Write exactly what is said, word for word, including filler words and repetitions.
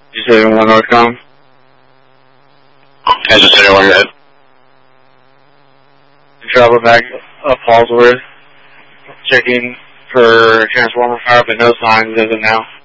You said one Northcom? Engine seven one, red. Travel back up Paulsworth, checking for transformer fire, but no signs as of now.